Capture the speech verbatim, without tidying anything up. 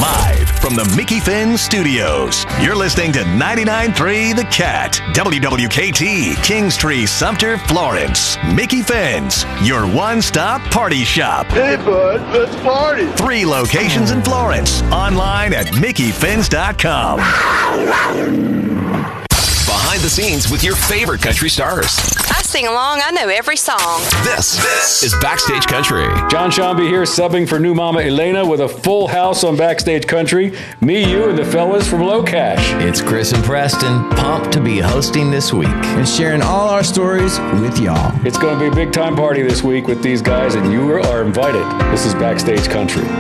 Live from the Mickey Finn Studios, you're listening to ninety-nine point three The Cat, W W K T, Kingstree, Sumter, Florence. Mickey Finn's, your one-stop party shop. Hey, bud, let's party. Three locations in Florence. Online at mickey fins dot com. Behind the scenes with your favorite country stars. I sing along. I know every song. This, this is Backstage Country. John Shambi here, subbing for new mama Elena with a full house on Backstage Country. Me, you, and the fellas from Low Cash. It's Chris and Preston, pumped to be hosting this week and sharing all our stories with y'all. It's going to be a big time party this week with these guys, and you are invited. This is Backstage Country.